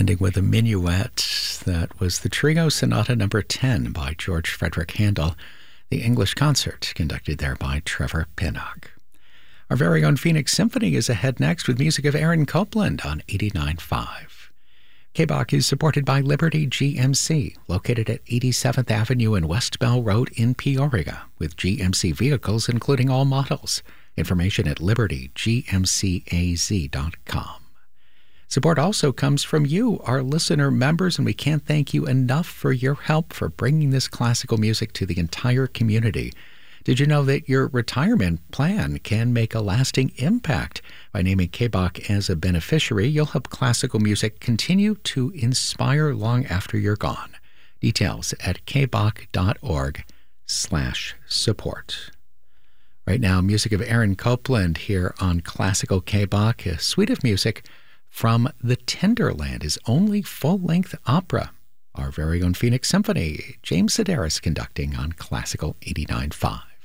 ending with a minuet. That was the Trio Sonata Number 10 by George Frederick Handel, the English concert conducted there by Trevor Pinnock. Our very own Phoenix Symphony is ahead next with music of Aaron Copland on 89.5. KBOC is supported by Liberty GMC, located at 87th Avenue and West Bell Road in Peoria, with GMC vehicles including all models. Information at libertygmcaz.com. Support also comes from you, our listener members, and we can't thank you enough for your help for bringing this classical music to the entire community. Did you know that your retirement plan can make a lasting impact? By naming KBOC as a beneficiary, you'll help classical music continue to inspire long after you're gone. Details at kboc.org/support. Right now, music of Aaron Copland here on Classical KBOC, a suite of music from The Tenderland, his only full-length opera. Our very own Phoenix Symphony, James Sedaris conducting on Classical 89.5.